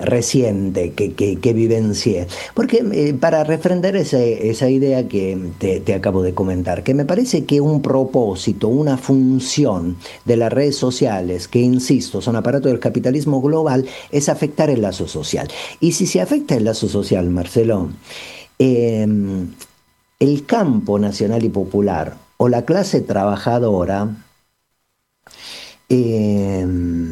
reciente que vivencié. Porque para refrendar esa idea que te acabo de comentar, que me parece que un propósito, una función de las redes sociales, que insisto, son aparato del capitalismo global, es afectar el lazo social. Y si se afecta el lazo social, Marcelo, eh, el campo nacional y popular o la clase trabajadora eh,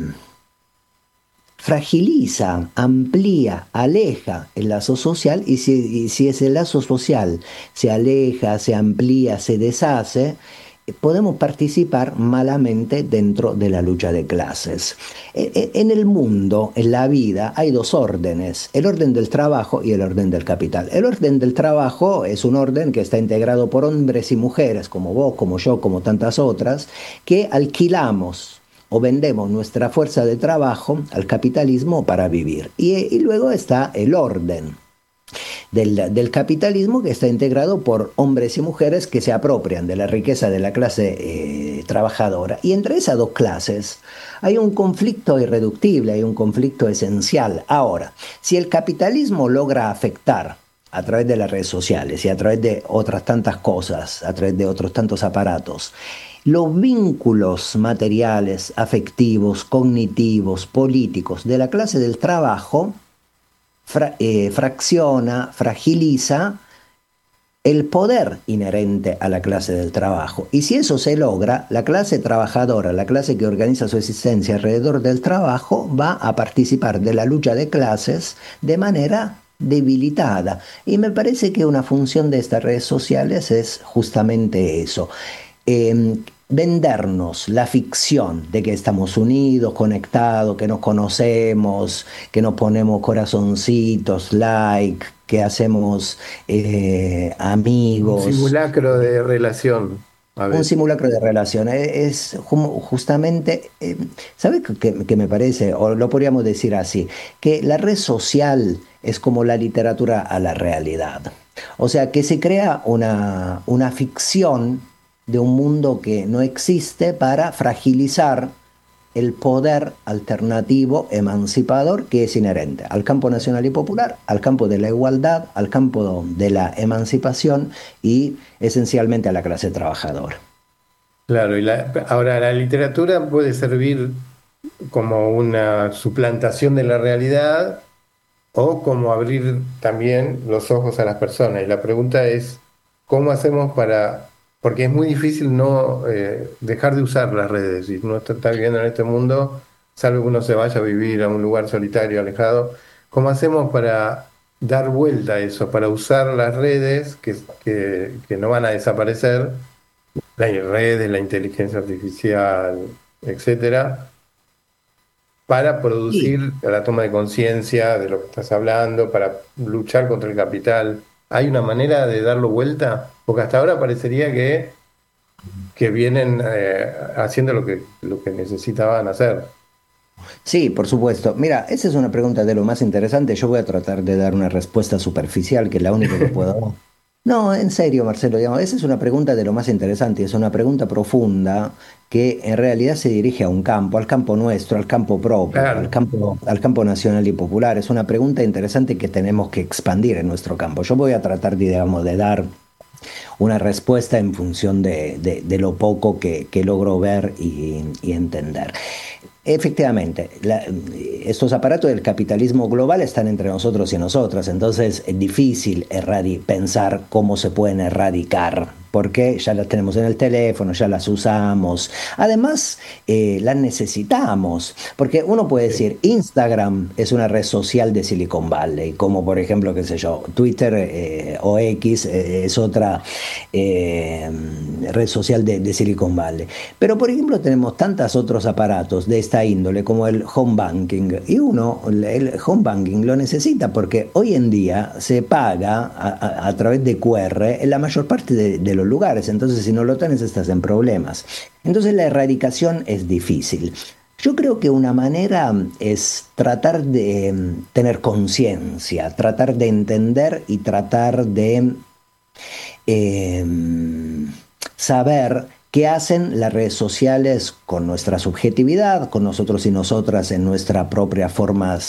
fragiliza, amplía, aleja el lazo social y si ese lazo social se aleja, se amplía, se deshace, podemos participar malamente dentro de la lucha de clases. En el mundo, en la vida, hay dos órdenes, el orden del trabajo y el orden del capital. El orden del trabajo es un orden que está integrado por hombres y mujeres, como vos, como yo, como tantas otras, que alquilamos o vendemos nuestra fuerza de trabajo al capitalismo para vivir. Y luego está el orden del capitalismo que está integrado por hombres y mujeres que se apropian de la riqueza de la clase trabajadora. Y entre esas dos clases hay un conflicto irreductible, hay un conflicto esencial. Ahora, si el capitalismo logra afectar a través de las redes sociales y a través de otras tantas cosas, a través de otros tantos aparatos, los vínculos materiales, afectivos, cognitivos, políticos de la clase del trabajo, fracciona, fragiliza el poder inherente a la clase del trabajo. Y si eso se logra, la clase trabajadora, la clase que organiza su existencia alrededor del trabajo, va a participar de la lucha de clases de manera debilitada. Y me parece que una función de estas redes sociales es justamente eso. Vendernos la ficción de que estamos unidos, conectados, que nos conocemos, que nos ponemos corazoncitos, like, que hacemos Un amigos, simulacro de relación, a un veces. simulacro de relación. Es justamente, ¿sabes qué me parece? O lo podríamos decir así, que la red social es como la literatura a la realidad. O sea, que se crea una ficción de un mundo que no existe para fragilizar el poder alternativo emancipador que es inherente al campo nacional y popular, al campo de la igualdad, al campo de la emancipación y esencialmente a la clase trabajadora. Claro, ahora la literatura puede servir como una suplantación de la realidad o como abrir también los ojos a las personas. Y la pregunta es, ¿cómo hacemos para...? Porque es muy difícil no dejar de usar las redes y no está viviendo en este mundo, salvo que uno se vaya a vivir a un lugar solitario, alejado. ¿Cómo hacemos para dar vuelta a eso, para usar las redes que no van a desaparecer, las redes, la inteligencia artificial, etcétera, para Sí, producir la toma de conciencia de lo que estás hablando, para luchar contra el capital? ¿Hay una manera de darlo vuelta? Porque hasta ahora parecería que vienen haciendo lo que necesitaban hacer. sí, por supuesto. Mira, esa es una pregunta de lo más interesante. Yo voy a tratar de dar una respuesta superficial, que es la única que puedo dar. No, en serio, Marcelo, digamos, esa es una pregunta de lo más interesante, es una pregunta profunda que en realidad se dirige a un campo, al campo nuestro, al campo propio, Claro. al campo nacional y popular. Es una pregunta interesante que tenemos que expandir en nuestro campo. Yo voy a tratar, digamos, de dar una respuesta en función de lo poco que logro ver y entender. Efectivamente, estos aparatos del capitalismo global están entre nosotros y nosotras, entonces es difícil pensar cómo se pueden erradicar, porque ya las tenemos en el teléfono, ya las usamos. Además, las necesitamos, porque uno puede Sí. decir, Instagram es una red social de Silicon Valley, como por ejemplo, qué sé yo, Twitter o X es otra eh, red social de Silicon Valley. Pero, por ejemplo, tenemos tantos otros aparatos de esta índole como el home banking. Y uno, el home banking lo necesita porque hoy en día se paga a través de QR en la mayor parte de los lugares. Entonces, si no lo tienes, estás en problemas. Entonces, la erradicación es difícil. Yo creo que una manera es tratar de tener conciencia, tratar de entender y tratar de eh, saber qué hacen las redes sociales con nuestra subjetividad, con nosotros y nosotras en nuestra propia forma